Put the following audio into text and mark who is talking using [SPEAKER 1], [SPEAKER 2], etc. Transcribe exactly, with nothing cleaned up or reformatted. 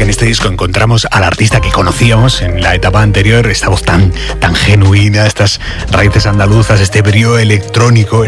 [SPEAKER 1] que en este disco encontramos al artista que conocíamos en la etapa anterior, esta voz tan, tan genuina, estas raíces andaluzas, este brío electrónico,